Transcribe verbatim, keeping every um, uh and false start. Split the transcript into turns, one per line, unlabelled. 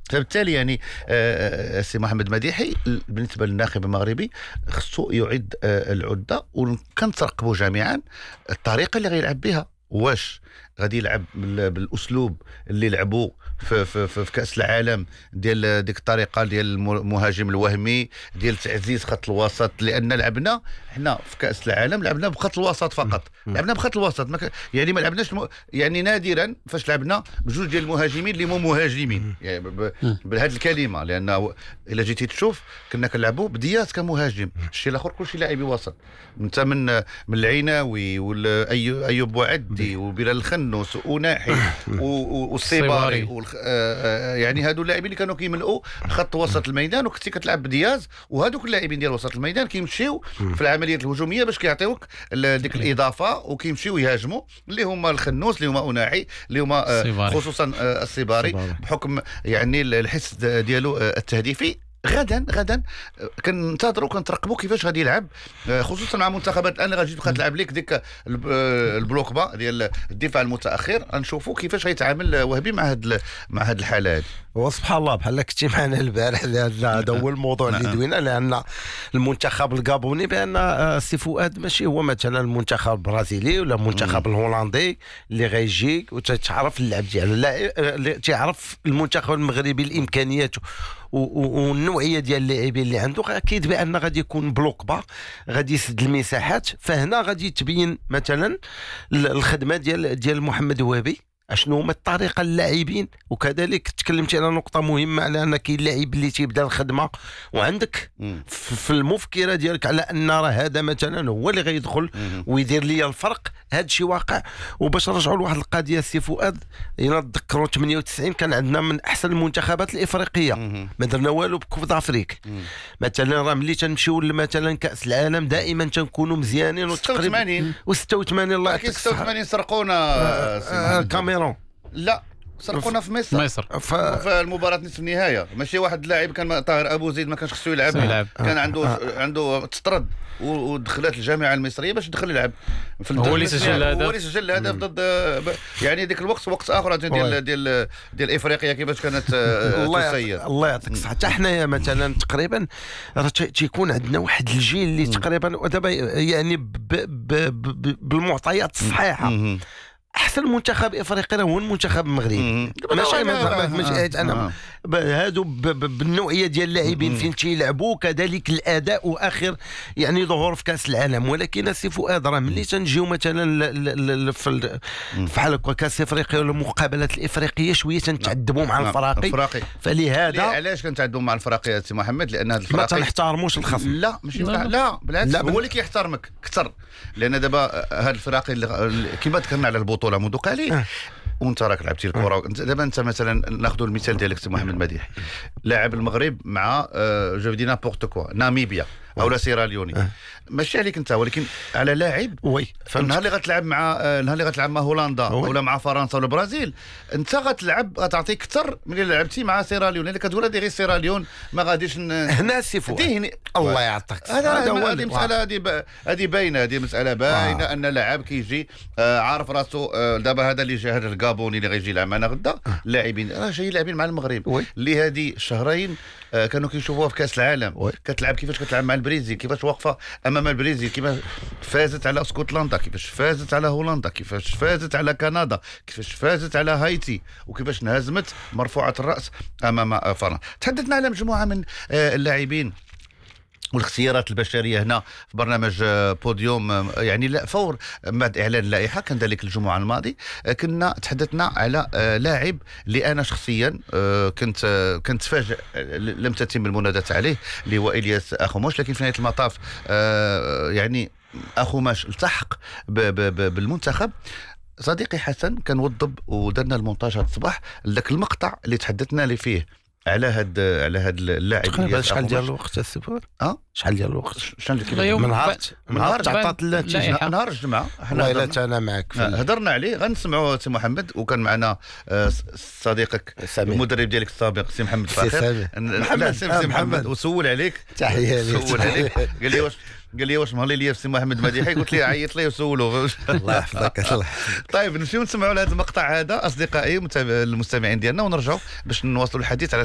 فبالتالي يعني آه، السي محمد مديحي بالنسبه للناخب المغربي خصو يعيد آه، العده، وكنترقبوا جميعا الطريقه اللي غيلعب بها. واش غادي يلعب بال- بالاسلوب اللي لعبوا في, في, في, في كاس العالم ديال ديك الطريقه ديال المهاجم الوهمي ديال تعزيز خط الوسط؟ لان لعبنا حنا في كاس العالم لعبنا بخط الوسط فقط، لعبنا بخط الوسط ما ك... يعني ما لعبناش الم... يعني نادرا فاش لعبنا بجوج ديال المهاجمين اللي مو مهاجمين يعني ب... ب... بهذه الكلمه، لان الا جيتي تشوف كنا كنلعبوا بدياز كمهاجم، الشيء الاخر كلشي لاعبي وسط، انت من من العيناوي والايوب بوعدي وبلال الخنوس وناحي والصيباري والخ... آه يعني هادو اللاعبين اللي كانوا كيملؤوا خط وسط الميدان، وكنتي كتلعب بدياز، وهادوك اللاعبين ديال وسط الميدان كيمشيو في العمليات الهجوميه باش كيعطيوك ديك الاضافه وكيمشيو يهاجموا، اللي هما الخنوس اللي هما اناحي اللي هما آه خصوصا آه الصيباري بحكم يعني الحس ديالو آه التهديفي. غدا غدا كننتظروا كنترقبوا كيفاش غادي يلعب، خصوصا مع منتخبات الان اللي غادي تبقى تلعب لك ديك البلوك با ديال الدفاع المتاخر، غنشوفوا كيفاش غيتعامل وهبي مع هاد مع هاد الحاله هذه.
وسبحان الله بحال كنتي معنا البارح، هذا هو الموضوع اللي دوينا، لان المنتخب الكابوني بان السي فؤاد ماشي هو مثلا المنتخب البرازيلي ولا المنتخب الهولندي اللي غيجيك وتعرف اللعب ديالو، لا تعرف المنتخب المغربي الامكانيات والنوعيه ديال اللاعبين اللي عنده، اكيد بان غادي يكون بلوك با غادي يسد المساحات. فهنا غادي تبين مثلا الخدمه ديال ديال محمد وهبي اشنو هما الطريقه اللاعبين. وكذلك تكلمتي على نقطه مهمه على ان كاين لاعب اللي تيبدا الخدمه وعندك في المفكره ديالك على ان راه هذا مثلا هو اللي غيدخل ويدير لي الفرق. هذا الشيء واقع. وباش نرجعوا لواحد القضيه السي فؤاد، الا تذكروا ثمانية وتسعين كان عندنا من احسن المنتخبات الافريقيه، ما درنا والو بكوب دافريك مثلا. راه ملي تنمشيو مثلا كاس العالم دائما تنكونوا مزيانين،
وتقريبا
و86 الله يعطيك
ستة وثمانين سرقونا
الكاميرون.
لا سرقونا في مصر
مصر
ف... في المباراة نصف النهاية. ماشي واحد اللاعب كان طاهر أبو زيد ما كانش خصو يلعب،
يلعب.
كان عنده آه. عنده تطرد ودخلت الجامعة المصرية باش يدخل يلعب في
هو اللي سجل الهدف،
هو اللي سجل الهدف ضد يعني ديك الوقت وقت آخر ديال ديال ديال إفريقيا كيفاش كانت تسير.
الله يعطيك الصحة. حتى حنايا مثلا تقريبا راه تيكون عندنا واحد الجيل اللي تقريبا ودابا يعني ب... ب... ب... بالمعطيات الصحيحة احسن منتخب افريقي هو المنتخب المغربي. ماشي ماشي انا هادو بالنوعيه ديال اللاعبين فين تيلعبوا كذلك الاداء واخر يعني ظهور في كاس العالم. ولكن السي فؤاد راه ملي تنجيو مثلا في بحال كاس افريقيا ولا المقابلات الافريقيه شويه تنتعذبوا مع الفراقي. فلهذا
علاش كنتعذبوا مع الفراقي يا سي محمد؟ لان هاد الفراقي
ما تنحترموش الخصم.
لا ماشي لا بالعكس هو اللي كيحترمك اكثر، لان دابا هاد الفراقي كما ذكرنا على البطوله منذ قليل أه. وانت راك لعبتي الكره دابا. انت مثلا ناخذ المثال ديالك سي محمد مديحي، لاعب المغرب مع جو دي نابورت كوا ناميبيا او لا سيراليوني أه. ماشي عليك انت، ولكن على لاعب
وي
النهار اللي غتلعب مع النهار اللي غتلعب مع هولندا ولا مع فرنسا ولا البرازيل، انت غتلعب غتعطيك اكثر من اللي لعبتي مع سيراليون. اللي كتقول هذه غير سيراليون ما غاديش ن...
هنا سي فؤاد الله يعطيك.
هذا هو هذه مساله هذه هذه باينه، هذه مساله باينه آه. ان لاعب كيجي آه عارف راسو. آه دابا هذا اللي جا هذا الكابوني اللي غيجي يلعب معنا غدا اللاعبين راه جايين لاعبين مع المغرب اللي هذه شهرين آه كانوا كيشوفوها في كاس العالم وي. كتلعب كيفاش كتلعب مع البرازيل، كيفاش واقفه امام البرازيل، كيفاش فازت على اسكتلندا، كيفاش فازت على هولندا، كيفاش فازت على كندا، كيفاش فازت على هايتي، وكيفاش انهزمت مرفوعه الراس امام فرنسا. تحدثنا على مجموعه من اللاعبين والاختيارات البشريه هنا في برنامج بوديوم. يعني لا فور بعد اعلان اللائحه كان ذلك الجمعه الماضي كنا تحدثنا على لاعب اللي انا شخصيا كنت كنت فاجئ لم تتم المناداه عليه اللي هو الياس اخوموش، لكن في نهايه المطاف يعني اخوماش التحق بالمنتخب. صديقي حسن كان وضب ودرنا المونتاج هذا الصباح لك المقطع اللي تحدثنا اللي فيه على هاد على هاد اللاعب.
شحال ديال الوقت السبور؟
اه
شحال ديال الوقت؟
شحال ديال
من نهار من نهار
تعطات نهار الجمعه
حنا الا انا معك
هضرنا عليه غنسمعوا سي محمد. وكان معنا صديقك المدرب ديالك السابق سي محمد فاخر
محمد
سي محمد وسول عليك
تحيه ليه
سول عليك قال لي واش قال لي واش مهلي لي سي محمد مديحي؟ قلت لي عيط ليه وسولو.
الله يحفظك الله.
طيب نمشيو نسمعوا لهذا المقطع هذا اصدقائي المستمعين ديالنا ونرجعوا باش نواصلوا الحديث على